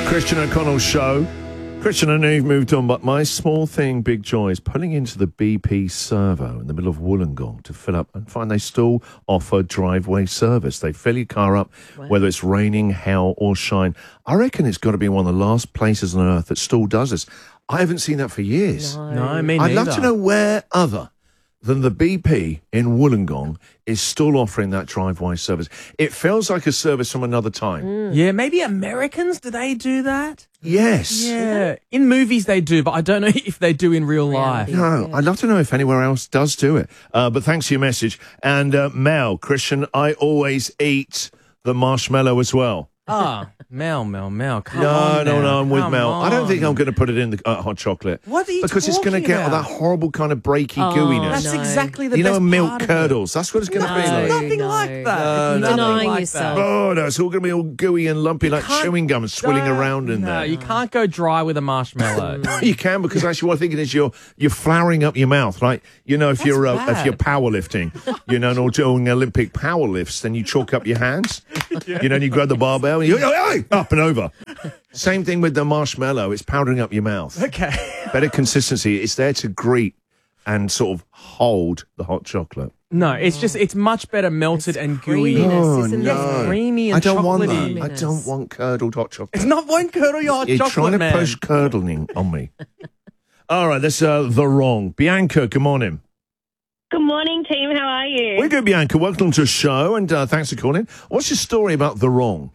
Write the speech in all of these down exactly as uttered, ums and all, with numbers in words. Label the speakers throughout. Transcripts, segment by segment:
Speaker 1: Christian O'Connell Show. Christian, I know you've moved on, but my small thing, big joy is pulling into the B P servo in the middle of Wollongong to fill up and find they still offer driveway service. They fill your car up, wow. whether it's raining, hail or shine. I reckon it's got to be one of the last places on earth that still does this. I haven't seen that for years.
Speaker 2: No, no me
Speaker 1: I'd
Speaker 2: neither.
Speaker 1: love to know where other than the B P in Wollongong is still offering that driveway service. It feels like a service from another time.
Speaker 2: Mm. Yeah, maybe Americans, do they do that?
Speaker 1: Yes.
Speaker 2: Yeah. In movies they do, but I don't know if they do in real life.
Speaker 1: No, I'd love to know if anywhere else does do it. Uh, but thanks for your message. And uh, Mel, Christian, I always eat the marshmallow as well.
Speaker 2: Ah, Mel, Mel, Mel, come
Speaker 1: no,
Speaker 2: on
Speaker 1: No, no, no, I'm with
Speaker 2: come
Speaker 1: Mel.
Speaker 2: on.
Speaker 1: I don't think I'm going to put it in the uh, hot chocolate.
Speaker 2: What are you
Speaker 1: Because it's going to get
Speaker 2: about?
Speaker 1: that horrible kind of breaky
Speaker 3: Oh,
Speaker 1: gooiness.
Speaker 2: That's
Speaker 3: no.
Speaker 2: exactly the
Speaker 1: you
Speaker 2: best
Speaker 1: know, milk
Speaker 2: part of
Speaker 1: curdles. That's what it's going to
Speaker 2: No,
Speaker 1: be
Speaker 2: it's
Speaker 1: like.
Speaker 2: nothing
Speaker 3: No.
Speaker 2: like that.
Speaker 1: No,
Speaker 2: It's
Speaker 1: no,
Speaker 2: nothing
Speaker 3: Denying
Speaker 2: like
Speaker 3: yourself.
Speaker 2: that.
Speaker 1: Oh, no, it's all going to be all gooey and lumpy like
Speaker 2: can't-
Speaker 1: chewing gum swilling
Speaker 2: Don't-
Speaker 1: around in
Speaker 2: no,
Speaker 1: there.
Speaker 2: you can't go dry with a marshmallow.
Speaker 1: You can, because actually what I'm thinking is you're you're flouring up your mouth, like you know if
Speaker 2: That's
Speaker 1: you're uh,
Speaker 2: bad.
Speaker 1: if you're powerlifting, you know, and or doing Olympic power lifts, then you chalk up your hands, yeah. you know, and you grab the barbell and you go hey, up and over. Same thing with the marshmallow; it's powdering up your mouth.
Speaker 2: Okay,
Speaker 1: better consistency. It's there to greet and sort of hold the hot chocolate.
Speaker 2: no, it's just it's much better melted
Speaker 3: It's
Speaker 2: and gooey.
Speaker 3: creaminess,
Speaker 1: Oh,
Speaker 3: isn't
Speaker 1: no.
Speaker 3: it?
Speaker 2: It's creamy and
Speaker 1: I don't want that.
Speaker 2: chocolatey.
Speaker 1: I don't want curdled hot chocolate.
Speaker 2: It's not one curdle your hot
Speaker 1: You're
Speaker 2: chocolate,
Speaker 1: trying to
Speaker 2: man.
Speaker 1: push curdling on me. All right, that's uh, the wrong. Bianca, good morning.
Speaker 4: Good morning, team. How are you?
Speaker 1: We're good, Bianca. Welcome to the show, and uh, thanks for calling. What's your story about the wrong?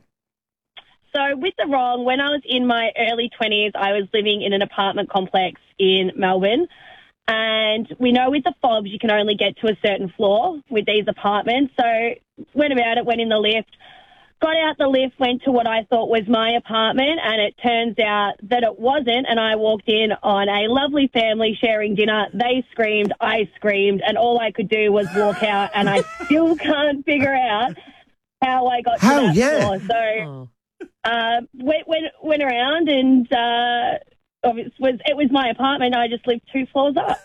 Speaker 4: So, with the wrong, when I was in my early twenties, I was living in an apartment complex in Melbourne. And we know with the fobs, you can only get to a certain floor with these apartments. So, went about it, went in the lift, got out the lift, went to what I thought was my apartment, and it turns out that it wasn't. And I walked in on a lovely family sharing dinner. They screamed, I screamed, and all I could do was walk out, and I still can't figure out how I got
Speaker 1: How?
Speaker 4: to that
Speaker 1: Yeah.
Speaker 4: floor. So,
Speaker 3: Oh.
Speaker 4: uh, went, went, went around, and uh, it, was, it was my apartment. I just lived two floors up.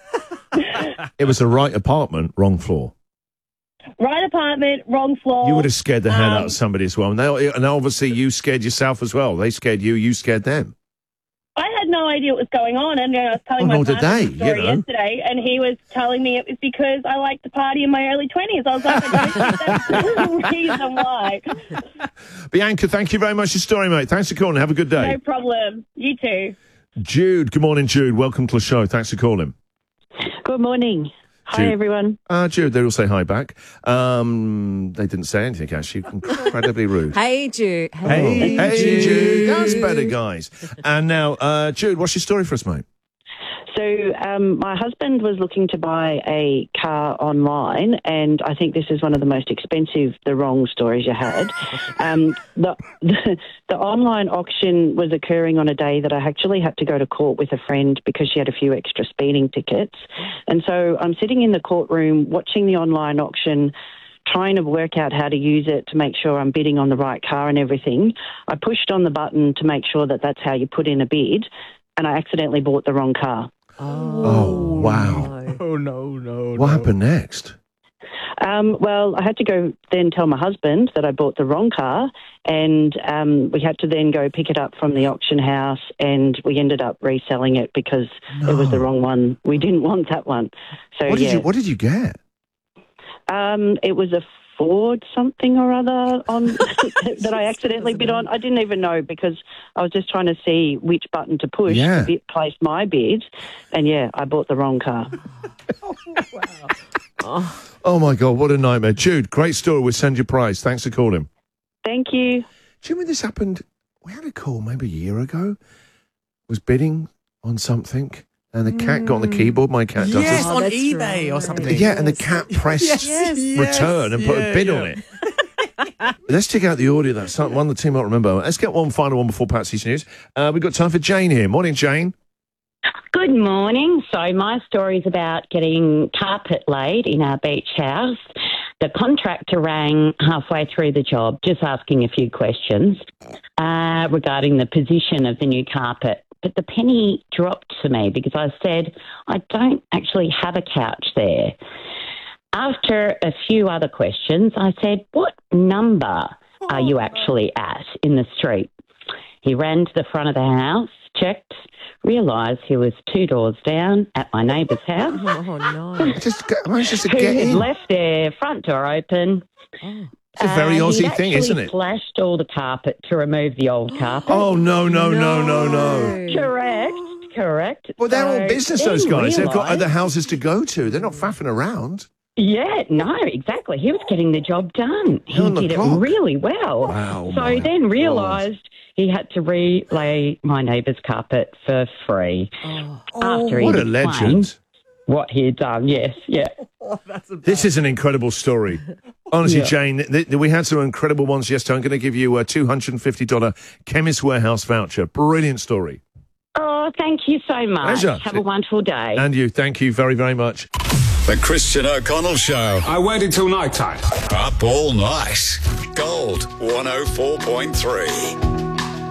Speaker 1: It was the right apartment, wrong floor.
Speaker 4: Right apartment, wrong floor.
Speaker 1: You would have scared the hell out
Speaker 4: Um,
Speaker 1: of somebody as well. And, they, and obviously you scared yourself as well. They scared you, you scared them.
Speaker 4: I had no idea what was going on, and I was telling
Speaker 1: Well,
Speaker 4: my
Speaker 1: nor did
Speaker 4: partner
Speaker 1: they,
Speaker 4: the story
Speaker 1: you know.
Speaker 4: yesterday, and he was telling me it was because I liked to party in my early twenties. I was like, I don't think that's the reason why.
Speaker 1: Bianca, thank you very much for your story, mate. Thanks for calling. Have a good day.
Speaker 4: No problem. You too.
Speaker 1: Jude, good morning, Jude. Welcome to the show. Thanks for calling.
Speaker 5: Good morning. Hi,
Speaker 1: Jude.
Speaker 5: everyone.
Speaker 1: Uh, Jude, they all say hi back. Um, they didn't say anything, actually. Incredibly rude.
Speaker 3: Hey, Jude.
Speaker 2: Hey,
Speaker 1: Hey,
Speaker 2: Jude.
Speaker 1: Jude. That's better, guys. And now, uh, Jude, what's your story for us, mate?
Speaker 5: So, um, my husband was looking to buy a car online, and I think this is one of the most expensive, the wrong stories you had. Um, the, the the online auction was occurring on a day that I actually had to go to court with a friend because she had a few extra speeding tickets. And so I'm sitting in the courtroom watching the online auction, trying to work out how to use it to make sure I'm bidding on the right car and everything. I pushed on the button to make sure that that's how you put in a bid, and I accidentally bought the wrong car.
Speaker 1: Oh, wow.
Speaker 3: no.
Speaker 2: Oh, no, no,
Speaker 1: What
Speaker 2: no.
Speaker 1: happened next?
Speaker 5: Um, well, I had to go then tell my husband that I bought the wrong car, and um, we had to then go pick it up from the auction house, and we ended up reselling it because it was the
Speaker 1: No.
Speaker 5: wrong one. We didn't want that one. So
Speaker 1: What did
Speaker 5: yeah,
Speaker 1: you What did you get?
Speaker 5: um, it was a Ford something or other on that I accidentally bid on. I didn't even know because I was just trying to see which button to push
Speaker 1: Yeah.
Speaker 5: to bid, place my bid, and yeah, I bought the wrong car.
Speaker 1: Oh, my God, what a nightmare. Jude, great story. We'll send you a prize. Thanks for calling.
Speaker 5: Thank you.
Speaker 1: Do you remember this happened? We had a call maybe a year ago. Was bidding on something, and the cat got on the keyboard. My cat does
Speaker 2: Yes,
Speaker 1: this.
Speaker 3: Oh,
Speaker 2: on
Speaker 3: that's
Speaker 2: eBay or
Speaker 3: right.
Speaker 2: something.
Speaker 1: Yeah, and the cat pressed
Speaker 2: Yes, yes,
Speaker 1: return and put
Speaker 2: yeah,
Speaker 1: a bid
Speaker 2: yeah.
Speaker 1: on it. Let's check out the audio. That's something one of the team might remember. Let's get one final one before Patsy's news. Uh, we've got time for Jane here. Morning, Jane.
Speaker 6: Good morning. So my story is about getting carpet laid in our beach house. The contractor rang halfway through the job, just asking a few questions uh, regarding the position of the new carpet. But the penny dropped to me because I said, I don't actually have a couch there. After a few other questions, I said, what number are you actually at in the street? He ran to the front of the house, checked, realised he was two doors down at my neighbour's house.
Speaker 2: Oh, no.
Speaker 1: Just go, I just to
Speaker 6: Who
Speaker 1: get
Speaker 6: had
Speaker 1: in.
Speaker 6: left their front door open.
Speaker 1: It's a very
Speaker 6: Uh,
Speaker 1: Aussie
Speaker 6: he'd
Speaker 1: thing,
Speaker 6: actually
Speaker 1: isn't it?
Speaker 6: Flashed all the carpet to remove the old carpet.
Speaker 1: Oh, no, no, no, no, no.
Speaker 6: Correct, correct.
Speaker 1: Well, they're all
Speaker 6: So
Speaker 1: business,
Speaker 6: then
Speaker 1: those guys. They've got
Speaker 6: realised-
Speaker 1: other houses to go to. They're not faffing around.
Speaker 6: Yeah, no, exactly. He was getting the job done. He
Speaker 1: On the
Speaker 6: did
Speaker 1: clock.
Speaker 6: it really well.
Speaker 1: Wow,
Speaker 6: So
Speaker 1: my
Speaker 6: then
Speaker 1: God.
Speaker 6: realised he had to relay my neighbour's carpet for free after he
Speaker 1: What a
Speaker 6: explained
Speaker 1: legend.
Speaker 6: what he had done. Yes, yeah.
Speaker 1: This is an incredible story. Honestly,
Speaker 6: Yeah.
Speaker 1: Jane, th- th- we had some incredible ones yesterday. I'm going to give you a two hundred fifty dollars Chemist Warehouse voucher. Brilliant story.
Speaker 6: Oh, thank you so much.
Speaker 1: Pleasure.
Speaker 6: Have a wonderful day.
Speaker 1: And you, thank you very, very much.
Speaker 3: The Christian O'Connell Show.
Speaker 7: I waited till night time.
Speaker 3: Up all night. Gold one oh four point three.